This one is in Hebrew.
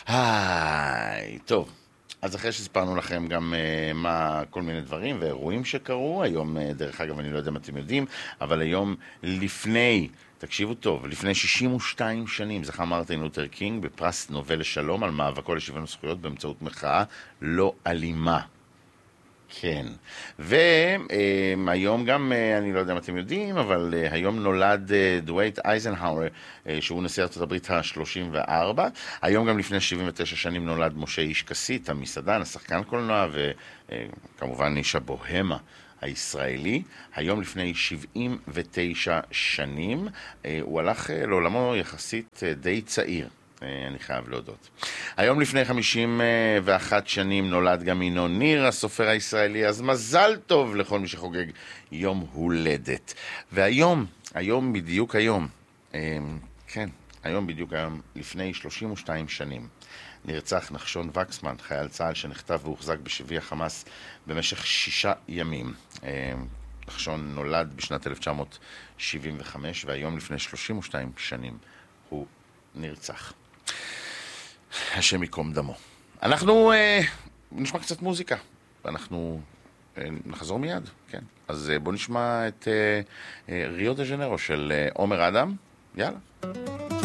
היי, טוב. אז אחרי שסיפרנו לכם גם כל מיני דברים ואירועים שקרו, היום, דרך אגב, אני לא יודע מה אתם יודעים, אבל היום תקשיבו טוב, לפני 62 שנים זכה מרטין לותר קינג בפרס נובל לשלום על מאבקו לשוויון הזכויות באמצעות מחאה לא אלימה. כן. והיום גם, אני לא יודע אם אתם יודעים, אבל היום נולד דווייט אייזנהאואר, שהוא נשיא ארצות הברית ה-34. היום גם לפני 79 שנים נולד משה איש כסית, המסעדן, השחקן קולנוע, וכמובן איש הבוהמה הישראלי. היום לפני 79 שנים הוא הלך לעולמו יחסית די צעיר. אני חייב להודות. היום לפני 51 שנים נולד גם ינון ניר, הסופר הישראלי, אז מזל טוב לכל מי שחוגג יום הולדת. והיום, בדיוק היום, לפני 32 שנים, נרצח נחשון וקסמן, חייל צה"ל שנחטף והוחזק בשבי החמאס במשך 6 ימים. נחשון נולד בשנת 1975, והיום לפני 32 שנים הוא נרצח. השם יקום דמו. אנחנו נשמע קצת מוזיקה, ואנחנו נחזור מיד, כן. אז בואו נשמע את ריו דה ז'נרו של עומר אדם. יאללה.